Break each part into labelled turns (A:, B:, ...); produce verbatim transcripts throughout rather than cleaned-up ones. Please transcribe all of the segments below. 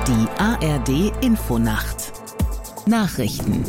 A: Die A R D Infonacht Nachrichten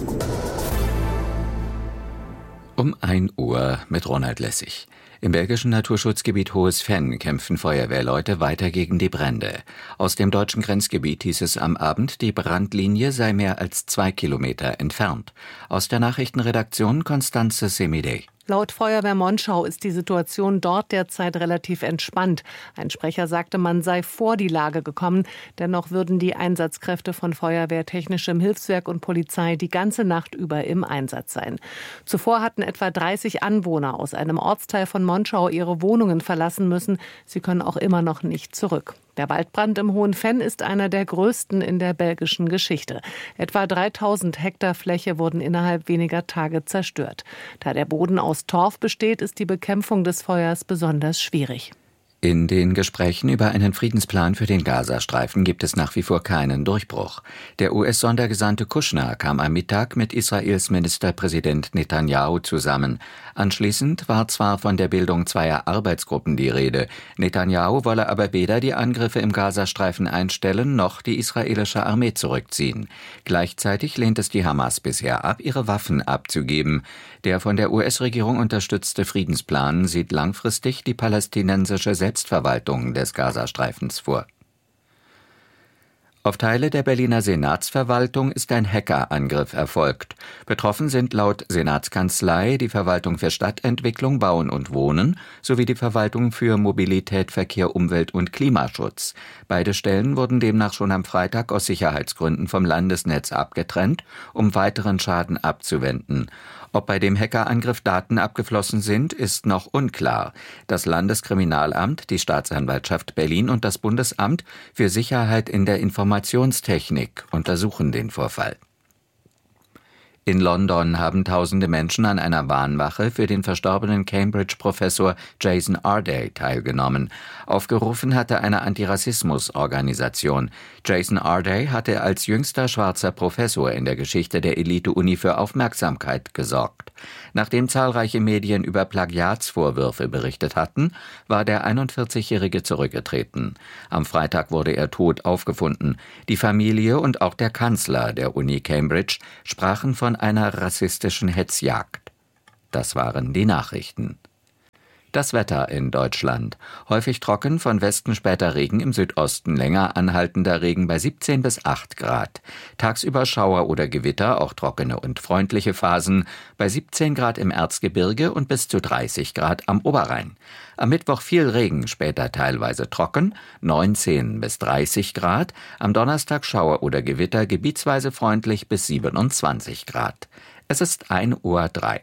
B: Um ein Uhr mit Ronald Lessig. Im belgischen Naturschutzgebiet Hohes Venn kämpfen Feuerwehrleute weiter gegen die Brände. Aus dem deutschen Grenzgebiet hieß es am Abend, die Brandlinie sei mehr als zwei Kilometer entfernt. Aus der Nachrichtenredaktion Constanze Semidey.
C: Laut Feuerwehr Monschau ist die Situation dort derzeit relativ entspannt. Ein Sprecher sagte, man sei vor die Lage gekommen. Dennoch würden die Einsatzkräfte von Feuerwehr, Technischem Hilfswerk und Polizei die ganze Nacht über im Einsatz sein. Zuvor hatten etwa dreißig Anwohner aus einem Ortsteil von Monschau ihre Wohnungen verlassen müssen. Sie können auch immer noch nicht zurück. Der Waldbrand im Hohen Venn ist einer der größten in der belgischen Geschichte. Etwa dreitausend Hektar Fläche wurden innerhalb weniger Tage zerstört. Da der Boden aus Torf besteht, ist die Bekämpfung des Feuers besonders schwierig.
B: In den Gesprächen über einen Friedensplan für den Gazastreifen gibt es nach wie vor keinen Durchbruch. Der U S-Sondergesandte Kushner kam am Mittag mit Israels Ministerpräsident Netanyahu zusammen. Anschließend war zwar von der Bildung zweier Arbeitsgruppen die Rede. Netanyahu wolle aber weder die Angriffe im Gazastreifen einstellen, noch die israelische Armee zurückziehen. Gleichzeitig lehnt es die Hamas bisher ab, ihre Waffen abzugeben. Der von der U S-Regierung unterstützte Friedensplan sieht langfristig die palästinensische Selbstverwaltung des Gazastreifens vor. Auf Teile der Berliner Senatsverwaltung ist ein Hackerangriff erfolgt. Betroffen sind laut Senatskanzlei die Verwaltung für Stadtentwicklung, Bauen und Wohnen sowie die Verwaltung für Mobilität, Verkehr, Umwelt und Klimaschutz. Beide Stellen wurden demnach schon am Freitag aus Sicherheitsgründen vom Landesnetz abgetrennt, um weiteren Schaden abzuwenden. Ob bei dem Hackerangriff Daten abgeflossen sind, ist noch unklar. Das Landeskriminalamt, die Staatsanwaltschaft Berlin und das Bundesamt für Sicherheit in der Informationstechnik untersuchen den Vorfall. In London haben tausende Menschen an einer Mahnwache für den verstorbenen Cambridge-Professor Jason Arday teilgenommen. Aufgerufen hatte eine Antirassismus-Organisation. Jason Arday hatte als jüngster schwarzer Professor in der Geschichte der Elite-Uni für Aufmerksamkeit gesorgt. Nachdem zahlreiche Medien über Plagiatsvorwürfe berichtet hatten, war der einundvierzigjährige zurückgetreten. Am Freitag wurde er tot aufgefunden. Die Familie und auch der Kanzler der Uni Cambridge sprachen von einer rassistischen Hetzjagd. Das waren die Nachrichten. Das Wetter in Deutschland. Häufig trocken, von Westen später Regen, im Südosten länger anhaltender Regen bei siebzehn bis acht Grad. Tagsüber Schauer oder Gewitter, auch trockene und freundliche Phasen, bei siebzehn Grad im Erzgebirge und bis zu dreißig Grad am Oberrhein. Am Mittwoch viel Regen, später teilweise trocken, neunzehn bis dreißig Grad. Am Donnerstag Schauer oder Gewitter, gebietsweise freundlich bis siebenundzwanzig Grad. Es ist ein Uhr drei.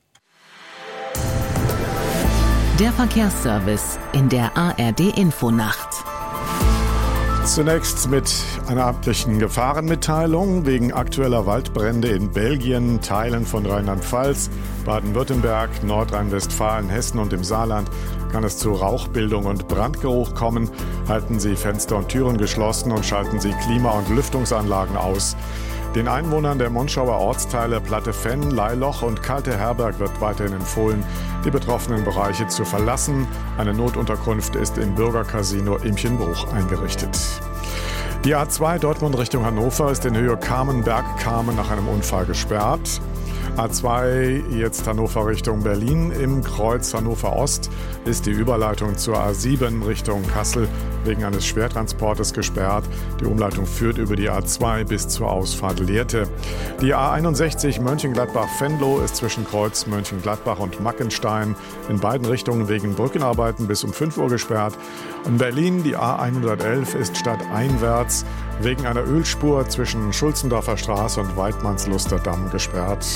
A: Der Verkehrsservice in der A R D Infonacht.
D: Zunächst mit einer amtlichen Gefahrenmitteilung wegen aktueller Waldbrände in Belgien, Teilen von Rheinland-Pfalz, Baden-Württemberg, Nordrhein-Westfalen, Hessen und im Saarland kann es zu Rauchbildung und Brandgeruch kommen. Halten Sie Fenster und Türen geschlossen und schalten Sie Klima- und Lüftungsanlagen aus. Den Einwohnern der Monschauer Ortsteile Platte Venn, Leiloch und Kalte Herberg wird weiterhin empfohlen, die betroffenen Bereiche zu verlassen. Eine Notunterkunft ist im Bürgercasino Imchenbruch eingerichtet. Die A zwei Dortmund Richtung Hannover ist in Höhe Kamenberg-Kamen nach einem Unfall gesperrt. A zwei jetzt Hannover Richtung Berlin. Im Kreuz Hannover Ost ist die Überleitung zur A sieben Richtung Kassel wegen eines Schwertransportes gesperrt. Die Umleitung führt über die A zwei bis zur Ausfahrt Lehrte. Die A einundsechzig Mönchengladbach-Venlo ist zwischen Kreuz Mönchengladbach und Mackenstein in beiden Richtungen wegen Brückenarbeiten bis um fünf Uhr gesperrt. In Berlin die A hundertelf ist stadteinwärts wegen einer Ölspur zwischen Schulzendorfer Straße und Weidmannslusterdamm gesperrt.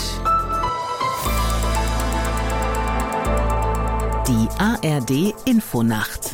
A: Die A R D Infonacht.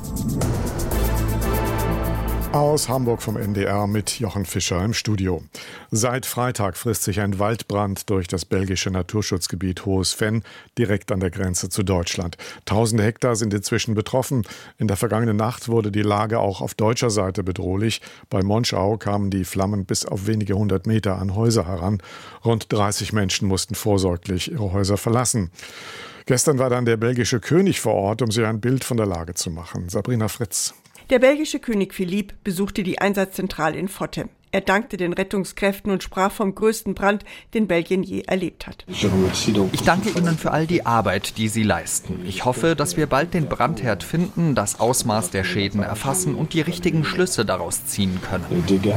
D: Aus Hamburg vom N D R mit Jochen Fischer im Studio. Seit Freitag frisst sich ein Waldbrand durch das belgische Naturschutzgebiet Hohes Venn direkt an der Grenze zu Deutschland. Tausende Hektar sind inzwischen betroffen. In der vergangenen Nacht wurde die Lage auch auf deutscher Seite bedrohlich. Bei Monschau kamen die Flammen bis auf wenige hundert Meter an Häuser heran. Rund dreißig Menschen mussten vorsorglich ihre Häuser verlassen. Gestern war dann der belgische König vor Ort, um sich ein Bild von der Lage zu machen. Sabrina Fritz.
E: Der belgische König Philippe besuchte die Einsatzzentrale in Fottem. Er dankte den Rettungskräften und sprach vom größten Brand, den Belgien je erlebt hat.
F: Ich danke Ihnen für all die Arbeit, die Sie leisten. Ich hoffe, dass wir bald den Brandherd finden, das Ausmaß der Schäden erfassen und die richtigen Schlüsse daraus ziehen können.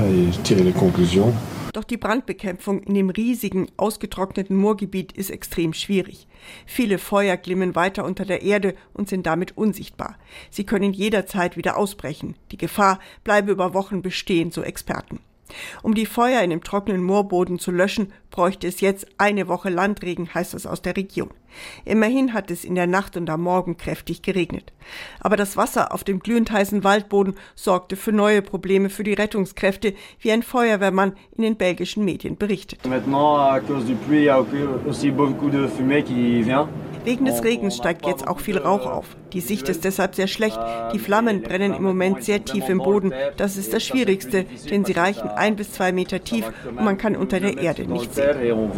E: Doch die Brandbekämpfung in dem riesigen, ausgetrockneten Moorgebiet ist extrem schwierig. Viele Feuer glimmen weiter unter der Erde und sind damit unsichtbar. Sie können jederzeit wieder ausbrechen. Die Gefahr bleibe über Wochen bestehen, so Experten. Um die Feuer in dem trockenen Moorboden zu löschen, bräuchte es jetzt eine Woche Landregen, heißt es aus der Region. Immerhin hat es in der Nacht und am Morgen kräftig geregnet. Aber das Wasser auf dem glühend heißen Waldboden sorgte für neue Probleme für die Rettungskräfte, wie ein Feuerwehrmann in den belgischen Medien berichtet. Wegen des Regens steigt jetzt auch viel Rauch auf. Die Sicht ist deshalb sehr schlecht. Die Flammen brennen im Moment sehr tief im Boden. Das ist das Schwierigste, denn sie reichen ein bis zwei Meter tief und man kann unter der Erde nicht sehen.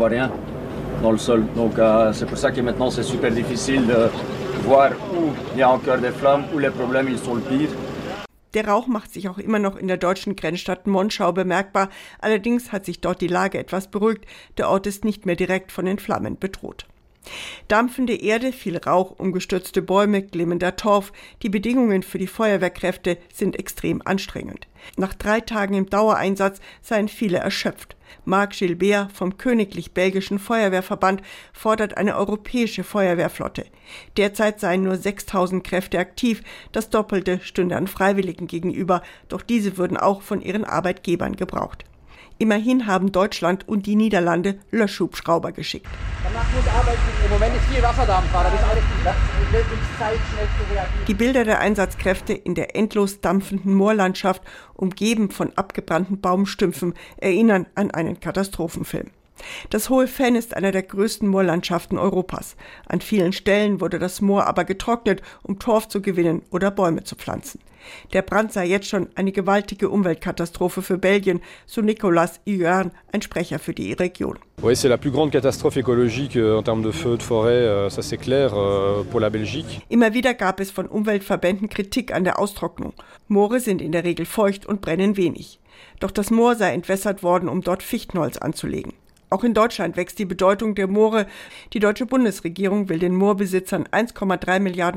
E: Der Rauch macht sich auch immer noch in der deutschen Grenzstadt Monschau bemerkbar. Allerdings hat sich dort die Lage etwas beruhigt. Der Ort ist nicht mehr direkt von den Flammen bedroht. Dampfende Erde, viel Rauch, umgestürzte Bäume, glimmender Torf. Die Bedingungen für die Feuerwehrkräfte sind extrem anstrengend. Nach drei Tagen im Dauereinsatz seien viele erschöpft. Marc Gilbert vom Königlich Belgischen Feuerwehrverband fordert eine europäische Feuerwehrflotte. Derzeit seien nur sechstausend Kräfte aktiv, das Doppelte stünde an Freiwilligen gegenüber, doch diese würden auch von ihren Arbeitgebern gebraucht. Immerhin haben Deutschland und die Niederlande Löschhubschrauber geschickt. Im Moment ist viel Wasserdampf, das ist alles, das wird uns Zeit, schnell zu reagieren. Die Bilder der Einsatzkräfte in der endlos dampfenden Moorlandschaft, umgeben von abgebrannten Baumstümpfen, erinnern an einen Katastrophenfilm. Das Hohe Venn ist einer der größten Moorlandschaften Europas. An vielen Stellen wurde das Moor aber getrocknet, um Torf zu gewinnen oder Bäume zu pflanzen. Der Brand sei jetzt schon eine gewaltige Umweltkatastrophe für Belgien, so Nicolas Huard, ein Sprecher für die Region.
G: Oui, c'est la plus grande catastrophe écologique en termes de feux de forêt, ça c'est clair pour la Belgique.
E: Immer wieder gab es von Umweltverbänden Kritik an der Austrocknung. Moore sind in der Regel feucht und brennen wenig. Doch das Moor sei entwässert worden, um dort Fichtenholz anzulegen. Auch in Deutschland wächst die Bedeutung der Moore. Die deutsche Bundesregierung will den Moorbesitzern eins Komma drei Milliarden